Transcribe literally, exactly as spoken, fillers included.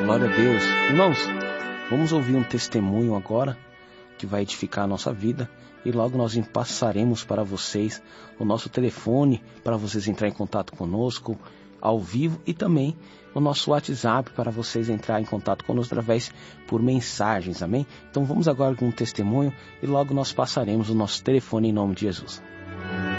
Glória a Deus. Irmãos, vamos ouvir um testemunho agora que vai edificar a nossa vida e logo nós passaremos para vocês o nosso telefone para vocês entrarem em contato conosco ao vivo e também o nosso WhatsApp para vocês entrarem em contato conosco através por mensagens, amém? Então vamos agora com um testemunho e logo nós passaremos o nosso telefone em nome de Jesus.